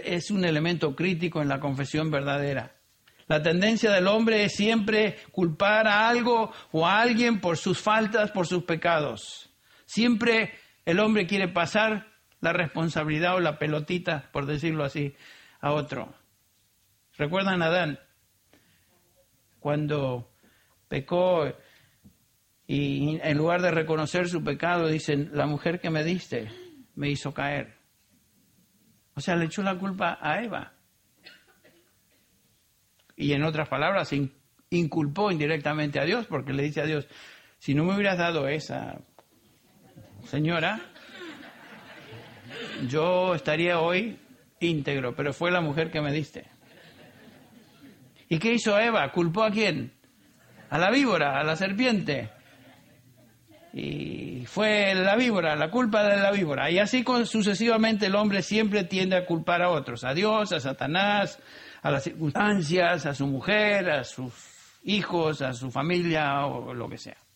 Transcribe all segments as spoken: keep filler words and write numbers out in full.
es un elemento crítico en la confesión verdadera. La tendencia del hombre es siempre culpar a algo o a alguien por sus faltas, por sus pecados. Siempre el hombre quiere pasar la responsabilidad o la pelotita, por decirlo así, a otro. ¿Recuerdan a Adán? Cuando pecó y en lugar de reconocer su pecado, dicen, la mujer que me diste me hizo caer. O sea, le echó la culpa a Eva. Y en otras palabras, inculpó indirectamente a Dios, porque le dice a Dios, si no me hubieras dado esa señora, yo estaría hoy íntegro, pero fue la mujer que me diste. ¿Y qué hizo Eva? ¿Culpó a quién? A la víbora, a la serpiente. Y fue la víbora, la culpa de la víbora. Y así sucesivamente el hombre siempre tiende a culpar a otros, a Dios, a Satanás, a las circunstancias, a su mujer, a sus hijos, a su familia o lo que sea.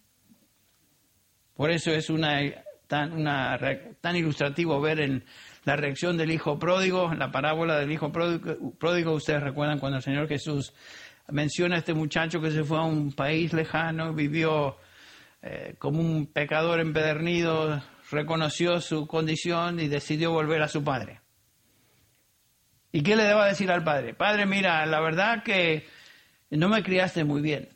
Por eso es una tan, una, tan ilustrativo ver en la reacción del hijo pródigo, la parábola del hijo pródigo, pródigo. Ustedes recuerdan cuando el Señor Jesús menciona a este muchacho que se fue a un país lejano, vivió eh, como un pecador empedernido, reconoció su condición y decidió volver a su padre. ¿Y qué le deba decir al padre? Padre, mira, la verdad que no me criaste muy bien.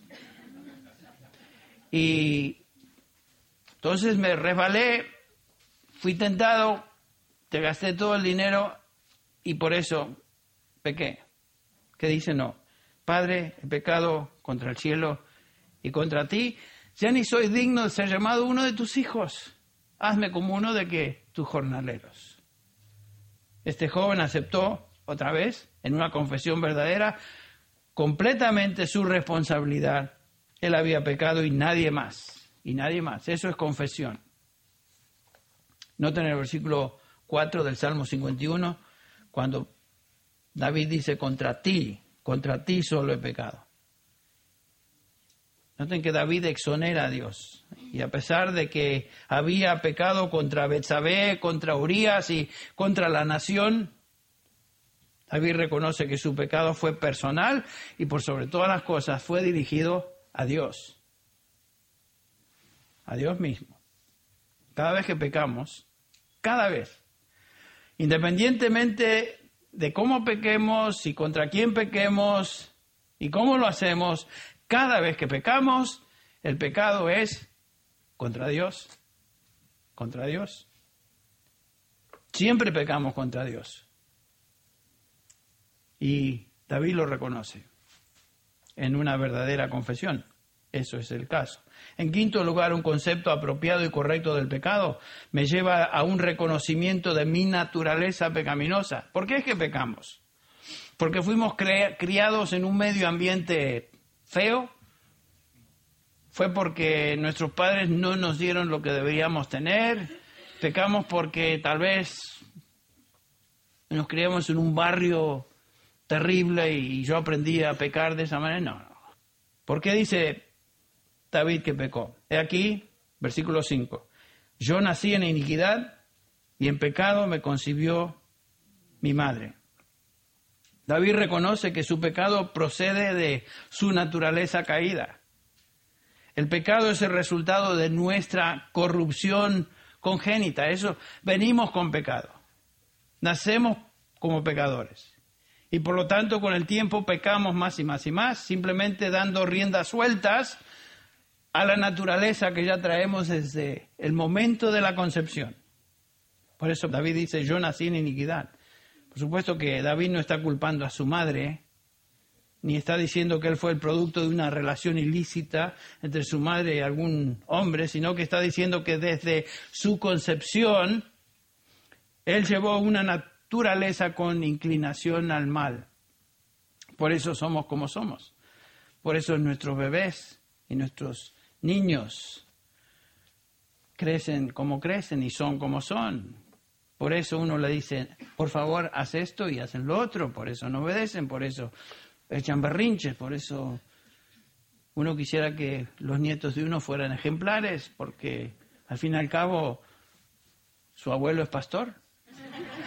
Y entonces me resbalé, fui tentado, te gasté todo el dinero y por eso pequé. ¿Qué dice? No. Padre, he pecado contra el cielo y contra ti. Ya ni soy digno de ser llamado uno de tus hijos. Hazme como uno de que tus jornaleros. Este joven aceptó, otra vez, en una confesión verdadera, completamente su responsabilidad. Él había pecado y nadie más. Y nadie más. Eso es confesión. Noten el versículo cuatro del Salmo cincuenta y uno, cuando David dice, contra ti, contra ti solo he pecado. Noten que David exonera a Dios. Y a pesar de que había pecado contra Betsabé, contra Urías y contra la nación, David reconoce que su pecado fue personal y por sobre todas las cosas fue dirigido a Dios. A Dios mismo. Cada vez que pecamos, cada vez, independientemente de cómo pequemos y contra quién pequemos y cómo lo hacemos, cada vez que pecamos, el pecado es contra Dios. Contra Dios. Siempre pecamos contra Dios. Y David lo reconoce en una verdadera confesión. Eso es el caso. En quinto lugar, un concepto apropiado y correcto del pecado me lleva a un reconocimiento de mi naturaleza pecaminosa. ¿Por qué es que pecamos? Porque fuimos cre- criados en un medio ambiente feo. Fue porque nuestros padres no nos dieron lo que deberíamos tener. Pecamos porque tal vez nos criamos en un barrio terrible y yo aprendí a pecar de esa manera. No, no. ¿Por qué dice David que pecó? He aquí, versículo cinco. Yo nací en iniquidad y en pecado me concibió mi madre. David reconoce que su pecado procede de su naturaleza caída. El pecado es el resultado de nuestra corrupción congénita. Eso, venimos con pecado. Nacemos como pecadores. Y por lo tanto, con el tiempo pecamos más y más y más, simplemente dando riendas sueltas a la naturaleza que ya traemos desde el momento de la concepción. Por eso David dice, yo nací en iniquidad. Por supuesto que David no está culpando a su madre, ni está diciendo que él fue el producto de una relación ilícita entre su madre y algún hombre, sino que está diciendo que desde su concepción, él llevó una naturaleza con inclinación al mal. Por eso somos como somos. Por eso nuestros bebés y nuestros niños crecen como crecen y son como son. Por eso uno le dice, por favor, haz esto y hacen lo otro. Por eso no obedecen, por eso echan berrinches, por eso uno quisiera que los nietos de uno fueran ejemplares, porque al fin y al cabo su abuelo es pastor.